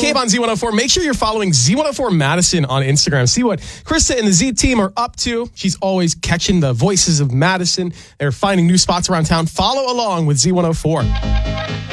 Cabe on Z104. Make sure you're following Z104 Madison on Instagram. See what Krista and the Z team are up to. She's always catching the voices of Madison. They're finding new spots around town. Follow along with Z104.